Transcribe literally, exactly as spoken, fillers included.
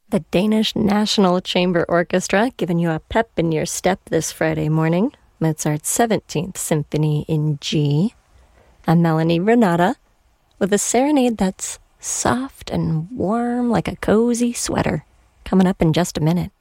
The Danish National Chamber Orchestra giving you a pep in your step this Friday morning. Mozart's seventeenth Symphony in G. I'm Melanie Renata with a serenade that's soft and warm like a cozy sweater. Coming up in just a minute.